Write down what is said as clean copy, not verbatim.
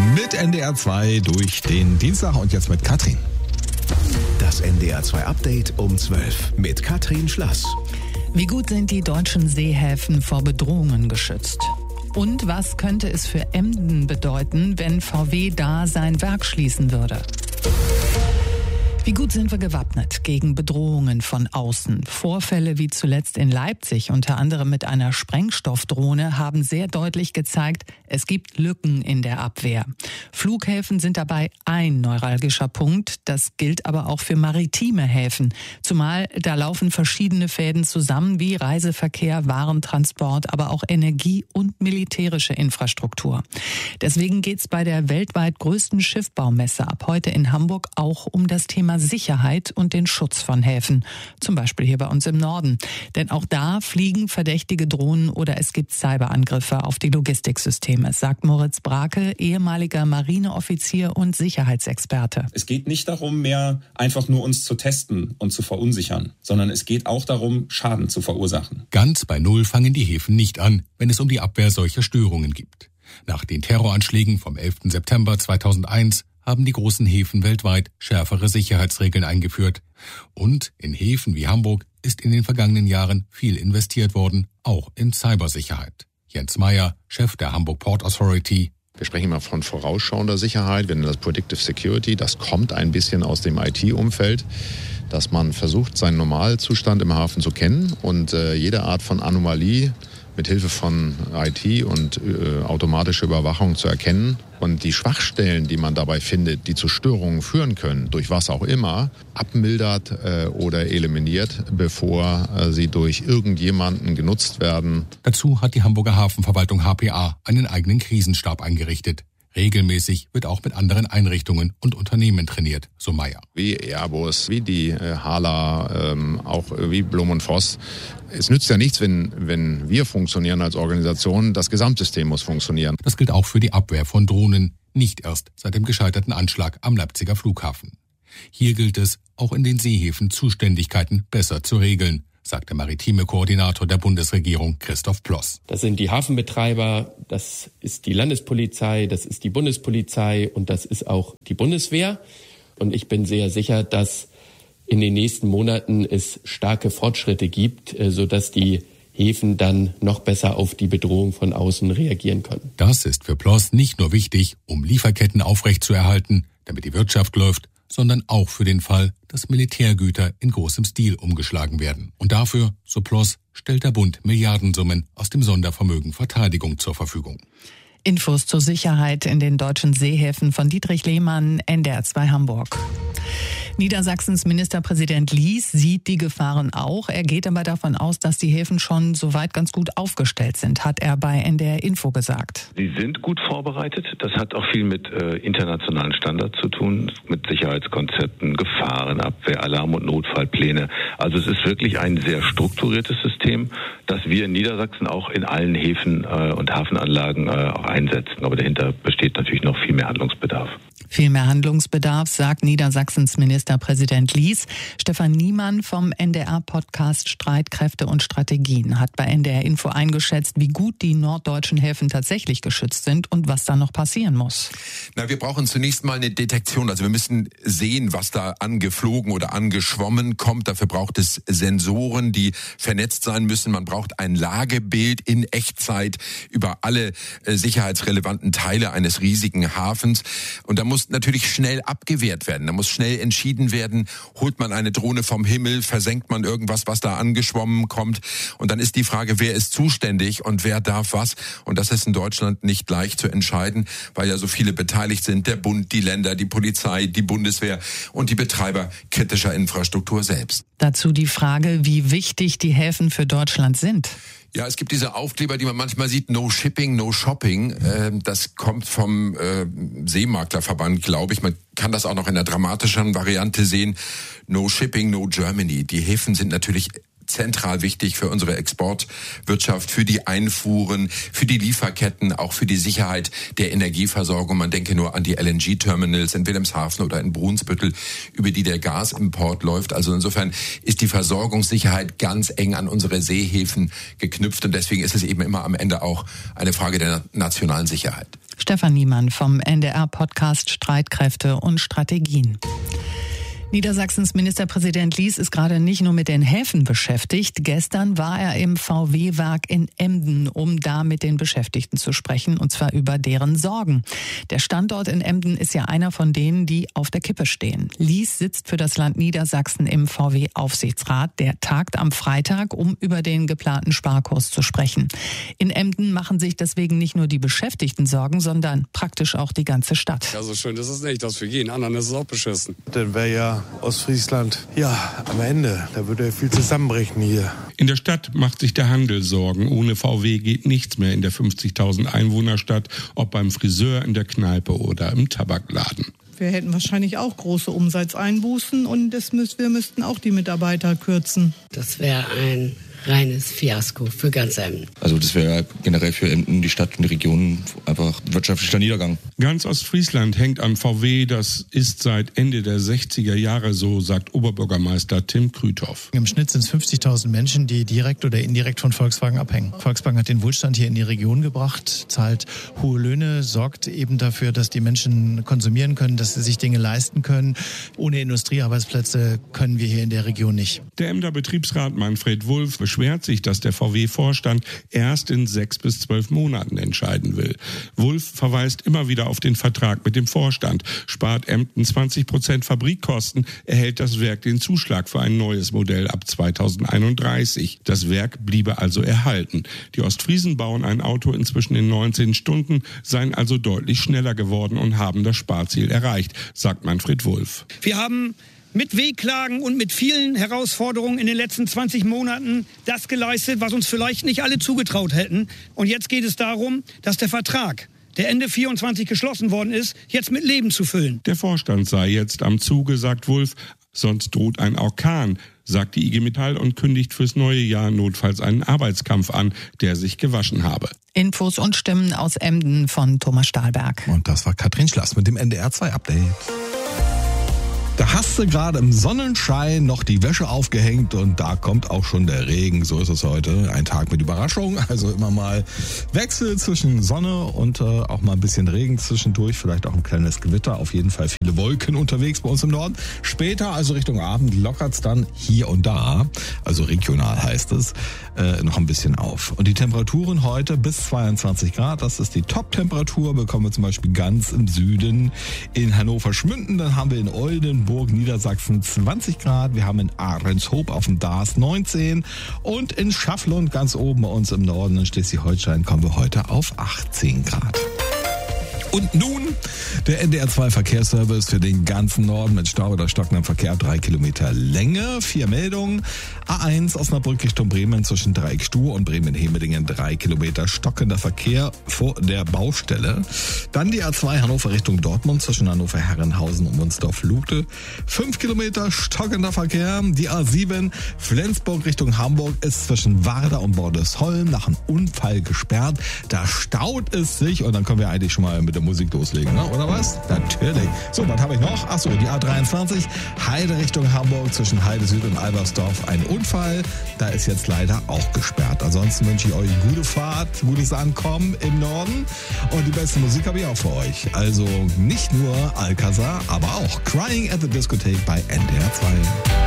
Mit NDR 2 durch den Dienstag und jetzt mit Katrin. Das NDR 2 Update um 12 mit Katrin Schlass. Wie gut sind die deutschen Seehäfen vor Bedrohungen geschützt? Und was könnte es für Emden bedeuten, wenn VW da sein Werk schließen würde? Wie gut sind wir gewappnet gegen Bedrohungen von außen? Vorfälle wie zuletzt in Leipzig, unter anderem mit einer Sprengstoffdrohne, haben sehr deutlich gezeigt, es gibt Lücken in der Abwehr. Flughäfen sind dabei ein neuralgischer Punkt. Das gilt aber auch für maritime Häfen. Zumal da laufen verschiedene Fäden zusammen wie Reiseverkehr, Warentransport, aber auch Energie und militärische Infrastruktur. Deswegen geht es bei der weltweit größten Schiffbaumesse ab heute in Hamburg auch um das Thema Sicherheit und den Schutz von Häfen. Zum Beispiel hier bei uns im Norden. Denn auch da fliegen verdächtige Drohnen oder es gibt Cyberangriffe auf die Logistiksysteme, sagt Moritz Brake, ehemaliger Marineoffizier und Sicherheitsexperte. Es geht nicht darum, mehr einfach nur uns zu testen und zu verunsichern, sondern es geht auch darum, Schaden zu verursachen. Ganz bei Null fangen die Häfen nicht an, wenn es um die Abwehr solcher Störungen geht. Nach den Terroranschlägen vom 11. September 2001 haben die großen Häfen weltweit schärfere Sicherheitsregeln eingeführt. Und in Häfen wie Hamburg ist in den vergangenen Jahren viel investiert worden, auch in Cybersicherheit. Jens Meyer, Chef der Hamburg Port Authority. Wir sprechen immer von vorausschauender Sicherheit, wir nennen das Predictive Security. Das kommt ein bisschen aus dem IT-Umfeld, dass man versucht, seinen Normalzustand im Hafen zu kennen und jede Art von Anomalie mit Hilfe von IT und automatischer Überwachung zu erkennen und die Schwachstellen, die man dabei findet, die zu Störungen führen können, durch was auch immer, abmildert oder eliminiert, bevor sie durch irgendjemanden genutzt werden. Dazu hat die Hamburger Hafenverwaltung HPA einen eigenen Krisenstab eingerichtet. Regelmäßig wird auch mit anderen Einrichtungen und Unternehmen trainiert, so Meyer. Wie Airbus, wie die HHLA, auch wie Blum & Voss. Es nützt ja nichts, wenn wir funktionieren als Organisation, das Gesamtsystem muss funktionieren. Das gilt auch für die Abwehr von Drohnen, nicht erst seit dem gescheiterten Anschlag am Leipziger Flughafen. Hier gilt es, auch in den Seehäfen Zuständigkeiten besser zu regeln, sagt der maritime Koordinator der Bundesregierung Christoph Ploss. Das sind die Hafenbetreiber, das ist die Landespolizei, das ist die Bundespolizei und das ist auch die Bundeswehr. Und ich bin sehr sicher, dass in den nächsten Monaten es starke Fortschritte gibt, sodass die Häfen dann noch besser auf die Bedrohung von außen reagieren können. Das ist für Ploss nicht nur wichtig, um Lieferketten aufrechtzuerhalten, damit die Wirtschaft läuft, sondern auch für den Fall, dass Militärgüter in großem Stil umgeschlagen werden. Und dafür, so Ploss, stellt der Bund Milliardensummen aus dem Sondervermögen Verteidigung zur Verfügung. Infos zur Sicherheit in den deutschen Seehäfen von Dietrich Lehmann, NDR 2 Hamburg. Niedersachsens Ministerpräsident Lies sieht die Gefahren auch. Er geht aber davon aus, dass die Häfen schon soweit ganz gut aufgestellt sind, hat er bei NDR Info gesagt. Sie sind gut vorbereitet. Das hat auch viel mit internationalen Standards zu tun, mit Sicherheitskonzepten, Gefahrenabwehr, Alarm- und Notfallpläne. Also es ist wirklich ein sehr strukturiertes System, das wir in Niedersachsen auch in allen Häfen und Hafenanlagen auch einsetzen. Aber dahinter besteht natürlich noch viel mehr Handlungsbedarf. Viel mehr Handlungsbedarf, sagt Niedersachsens Ministerpräsident Lies. Stefan Niemann vom NDR-Podcast Streitkräfte und Strategien hat bei NDR Info eingeschätzt, wie gut die norddeutschen Häfen tatsächlich geschützt sind und was da noch passieren muss. Na, wir brauchen zunächst mal eine Detektion. Also wir müssen sehen, was da angeflogen oder angeschwommen kommt. Dafür braucht es Sensoren, die vernetzt sein müssen. Man braucht ein Lagebild in Echtzeit über alle sicherheitsrelevanten Teile eines riesigen Hafens. Und da muss natürlich schnell abgewehrt werden. Da muss schnell entschieden werden, holt man eine Drohne vom Himmel, versenkt man irgendwas, was da angeschwommen kommt. Und dann ist die Frage, wer ist zuständig und wer darf was? Und das ist in Deutschland nicht leicht zu entscheiden, weil ja so viele beteiligt sind. Der Bund, die Länder, die Polizei, die Bundeswehr und die Betreiber kritischer Infrastruktur selbst. Dazu die Frage, wie wichtig die Häfen für Deutschland sind. Ja, es gibt diese Aufkleber, die man manchmal sieht, no shipping, no shopping. Das kommt vom Seemaklerverband, glaube ich. Man kann das auch noch in der dramatischen Variante sehen. No shipping, no Germany. Die Häfen sind natürlich zentral wichtig für unsere Exportwirtschaft, für die Einfuhren, für die Lieferketten, auch für die Sicherheit der Energieversorgung. Man denke nur an die LNG-Terminals in Wilhelmshaven oder in Brunsbüttel, über die der Gasimport läuft. Also insofern ist die Versorgungssicherheit ganz eng an unsere Seehäfen geknüpft und deswegen ist es eben immer am Ende auch eine Frage der nationalen Sicherheit. Stefan Niemann vom NDR-Podcast Streitkräfte und Strategien. Niedersachsens Ministerpräsident Lies ist gerade nicht nur mit den Häfen beschäftigt. Gestern war er im VW-Werk in Emden, um da mit den Beschäftigten zu sprechen, und zwar über deren Sorgen. Der Standort in Emden ist ja einer von denen, die auf der Kippe stehen. Lies sitzt für das Land Niedersachsen im VW-Aufsichtsrat. Der tagt am Freitag, um über den geplanten Sparkurs zu sprechen. In Emden machen sich deswegen nicht nur die Beschäftigten Sorgen, sondern praktisch auch die ganze Stadt. Ja, so schön ist es nicht, dass für jeden anderen ist es auch beschissen. Dann wäre ja Ostfriesland, am Ende, da würde ja viel zusammenbrechen hier. In der Stadt macht sich der Handel Sorgen. Ohne VW geht nichts mehr in der 50.000 Einwohnerstadt, ob beim Friseur, in der Kneipe oder im Tabakladen. Wir hätten wahrscheinlich auch große Umsatzeinbußen und wir müssten auch die Mitarbeiter kürzen. Das wäre ein reines Fiasko für ganz Emden. Also das wäre generell für Emden, die Stadt und die Region, einfach wirtschaftlicher Niedergang. Ganz Ostfriesland hängt am VW, das ist seit Ende der 60er Jahre so, sagt Oberbürgermeister Tim Krüthoff. Im Schnitt sind es 50.000 Menschen, die direkt oder indirekt von Volkswagen abhängen. Volkswagen hat den Wohlstand hier in die Region gebracht, zahlt hohe Löhne, sorgt eben dafür, dass die Menschen konsumieren können, dass sie sich Dinge leisten können. Ohne Industriearbeitsplätze können wir hier in der Region nicht. Der Emder Betriebsrat Manfred Wulff beschwert sich, dass der VW-Vorstand erst in 6 bis 12 Monaten entscheiden will. Wulff verweist immer wieder auf den Vertrag mit dem Vorstand. Spart Emden 20% Fabrikkosten, erhält das Werk den Zuschlag für ein neues Modell ab 2031. Das Werk bliebe also erhalten. Die Ostfriesen bauen ein Auto inzwischen in 19 Stunden, seien also deutlich schneller geworden und haben das Sparziel erreicht, sagt Manfred Wulff. Wir haben mit Wehklagen und mit vielen Herausforderungen in den letzten 20 Monaten das geleistet, was uns vielleicht nicht alle zugetraut hätten. Und jetzt geht es darum, dass der Vertrag, der Ende 24 geschlossen worden ist, jetzt mit Leben zu füllen. Der Vorstand sei jetzt am Zuge, sagt Wulff, sonst droht ein Orkan, sagt die IG Metall und kündigt fürs neue Jahr notfalls einen Arbeitskampf an, der sich gewaschen habe. Infos und Stimmen aus Emden von Thomas Stahlberg. Und das war Katrin Schlass mit dem NDR 2 Update. Da hast du gerade im Sonnenschein noch die Wäsche aufgehängt und da kommt auch schon der Regen. So ist es heute. Ein Tag mit Überraschung. Also immer mal Wechsel zwischen Sonne und auch mal ein bisschen Regen zwischendurch. Vielleicht auch ein kleines Gewitter. Auf jeden Fall viele Wolken unterwegs bei uns im Norden. Später, also Richtung Abend, lockert es dann hier und da, also regional heißt es, noch ein bisschen auf. Und die Temperaturen heute bis 22 Grad. Das ist die Top-Temperatur. Bekommen wir zum Beispiel ganz im Süden in Hannover-Schmünden. Dann haben wir in Oldenburg, Niedersachsen 20 Grad. Wir haben in Ahrenshoop auf dem Daas 19 und in Schafflund ganz oben bei uns im Norden in Schleswig-Holstein kommen wir heute auf 18 Grad. Und nun der NDR 2 Verkehrsservice für den ganzen Norden mit Stau oder stockendem Verkehr 3 Kilometer Länge. 4 Meldungen. A1 Osnabrück Richtung Bremen zwischen Dreieckstuhr und Bremen-Hemedingen 3 Kilometer stockender Verkehr vor der Baustelle. Dann die A2 Hannover Richtung Dortmund zwischen Hannover-Herrenhausen und Wunsdorf-Lute. 5 Kilometer stockender Verkehr. Die A7 Flensburg Richtung Hamburg ist zwischen Warder und Bordesholm nach einem Unfall gesperrt. Da staut es sich und dann können wir eigentlich schon mal mit der Musik loslegen, ne? Oder was? Natürlich. So, was habe ich noch? Achso, die A23 Heide Richtung Hamburg zwischen Heide Süd und Albersdorf ein Unfall. Da ist jetzt leider auch gesperrt. Ansonsten wünsche ich euch gute Fahrt, gutes Ankommen im Norden und die beste Musik habe ich auch für euch. Also nicht nur Alcazar, aber auch Crying at the Discotheque bei NDR 2.